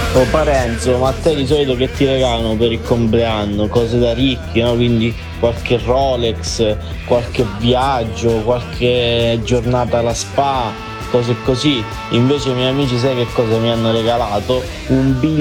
Oh Parenzo, ma a te di solito che ti regalano per il compleanno? Cose da ricchi, no? Quindi qualche Rolex, qualche viaggio, qualche giornata alla spa, cose così. Invece i miei amici sai che cosa mi hanno regalato? Un biglietto